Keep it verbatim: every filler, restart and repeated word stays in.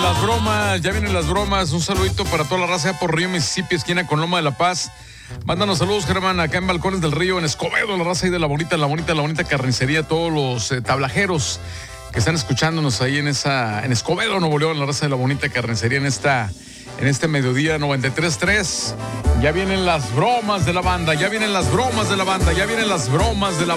las bromas, ya vienen las bromas. Un saludito para toda la raza por Río Mississippi, esquina con Loma de la Paz. Mándanos saludos, Germán, acá en Balcones del Río, en Escobedo, la raza ahí de la bonita, la bonita, la bonita carnicería, todos los eh, tablajeros que están escuchándonos ahí en esa, en Escobedo, Nuevo León, la raza de la bonita carnicería en esta, en este mediodía noventa y tres punto tres. Ya vienen las bromas de la banda, ya vienen las bromas de la banda, ya vienen las bromas de la